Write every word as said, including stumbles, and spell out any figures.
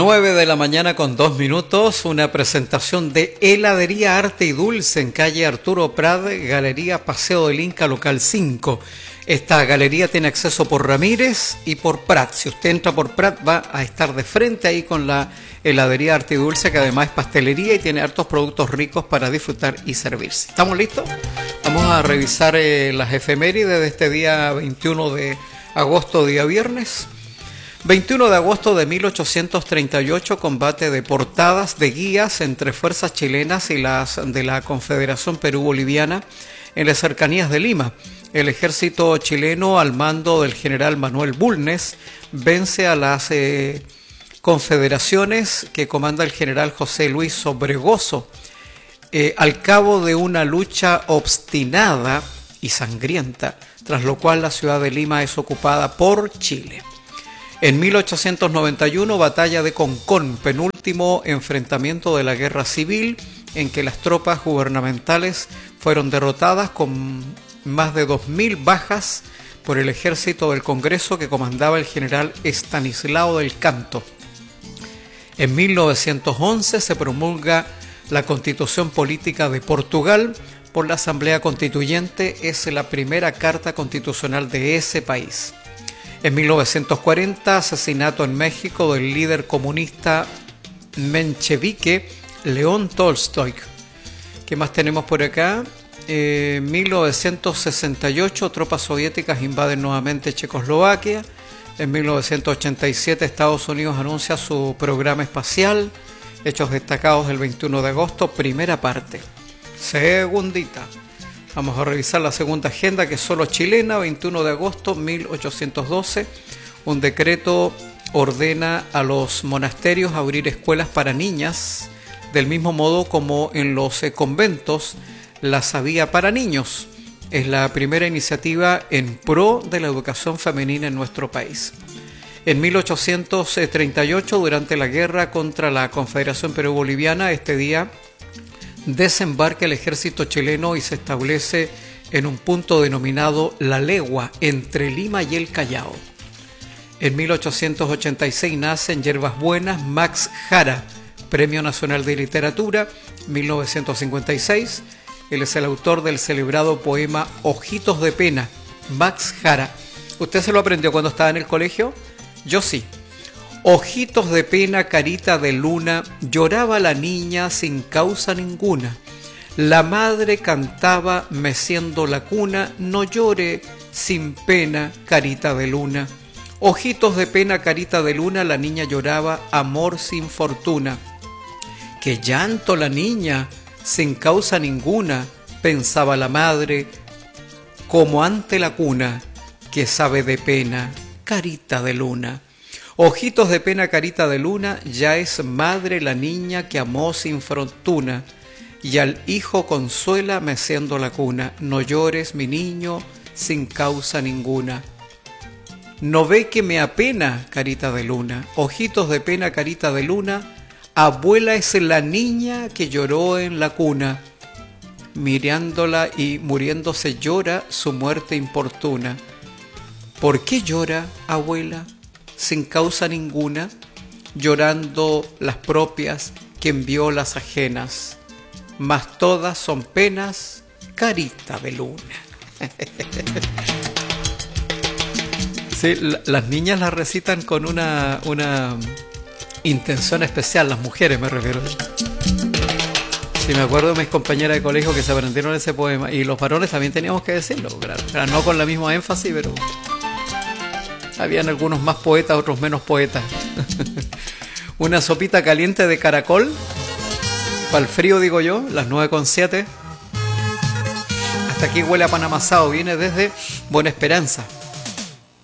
nueve de la mañana con dos minutos, una presentación de Heladería Arte y Dulce en calle Arturo Prat, Galería Paseo del Inca, local cinco. Esta galería tiene acceso por Ramírez y por Prat. Si usted entra por Prat va a estar de frente ahí con la Heladería Arte y Dulce, que además es pastelería y tiene hartos productos ricos para disfrutar y servirse. ¿Estamos listos? Vamos a revisar eh, las efemérides de este día veintiuno de agosto, día viernes. veintiuno de agosto de mil ochocientos treinta y ocho, combate de portadas de guías entre fuerzas chilenas y las de la Confederación Perú-Boliviana en las cercanías de Lima. El ejército chileno, al mando del general Manuel Bulnes, vence a las eh, confederaciones que comanda el general José Luis Sobregoso. Eh, al cabo de una lucha obstinada y sangrienta, tras lo cual la ciudad de Lima es ocupada por Chile. En mil ochocientos noventa y uno, batalla de Concón, penúltimo enfrentamiento de la guerra civil en que las tropas gubernamentales fueron derrotadas con más de dos mil bajas por el ejército del Congreso que comandaba el general Estanislao del Canto. En mil novecientos once se promulga la Constitución Política de Portugal por la Asamblea Constituyente, es la primera carta constitucional de ese país. En mil novecientos cuarenta, asesinato en México del líder comunista menchevique León Tolstoy. ¿Qué más tenemos por acá? En eh, mil novecientos sesenta y ocho, tropas soviéticas invaden nuevamente Checoslovaquia. En mil novecientos ochenta y siete, Estados Unidos anuncia su programa espacial. Hechos destacados del veintiuno de agosto, primera parte. Segundita. Vamos a revisar la segunda agenda, que es solo chilena. Veintiuno de agosto de mil ochocientos doce, un decreto ordena a los monasterios abrir escuelas para niñas, del mismo modo como en los eh, conventos las había para niños. Es la primera iniciativa en pro de la educación femenina en nuestro país. En mil ochocientos treinta y ocho, durante la guerra contra la Confederación Perú-Boliviana, este día desembarca el ejército chileno y se establece en un punto denominado La Legua, entre Lima y el Callao. En mil ochocientos ochenta y seis nace en Yerbas Buenas Max Jara, Premio Nacional de Literatura. mil novecientos cincuenta y seis, él es el autor del celebrado poema Ojitos de Pena. Max Jara. ¿Usted se lo aprendió cuando estaba en el colegio? Yo sí. Ojitos de pena, carita de luna, lloraba la niña sin causa ninguna. La madre cantaba meciendo la cuna, no llore sin pena, carita de luna. Ojitos de pena, carita de luna, la niña lloraba, amor sin fortuna. Qué llanto la niña, sin causa ninguna, pensaba la madre, como ante la cuna, que sabe de pena, carita de luna. Ojitos de pena, carita de luna, ya es madre la niña que amó sin fortuna, y al hijo consuela meciendo la cuna. No llores, mi niño, sin causa ninguna. No ve que me apena, carita de luna. Ojitos de pena, carita de luna, abuela es la niña que lloró en la cuna. Mirándola y muriéndose llora su muerte importuna. ¿Por qué llora, abuela? Sin causa ninguna, llorando las propias, quien vio las ajenas, mas todas son penas, carita de luna. Sí, la, las niñas las recitan con una, una intención especial, las mujeres me refiero. Sí, me acuerdo de mis compañeras de colegio que se aprendieron ese poema, y los varones también teníamos que decirlo, claro, claro, no con la misma énfasis, pero habían algunos más poetas, otros menos poetas. Una sopita caliente de caracol, para el frío digo yo, las nueve con siete. Hasta aquí huele a pan amasado, viene desde Buena Esperanza.